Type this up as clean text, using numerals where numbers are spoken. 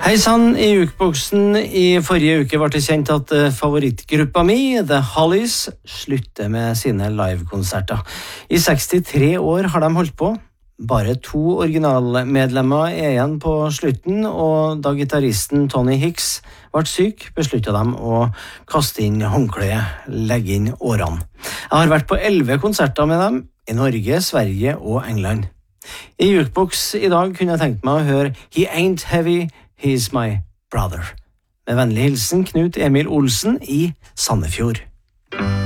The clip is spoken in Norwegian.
Hei sann, i ukeboksen i forrige uke ble det kjent at favorittgruppa mi, The Hollies, slutter med sine livekonserter. I 63 år har de holdt på. Bare 2 originalmedlemmer er igjen på slutten, og da gitaristen Tony Hicks ble syk, besluttet de å kaste inn håndkleet, legge inn årene. Jeg har vært på 11 konserter med dem i Norge, Sverige og England. I Jukebox i dag kunne jeg tenkt meg å høre He Ain't Heavy, He's My Brother. Med vennlig hilsen Knut Emil Olsen i Sandefjord.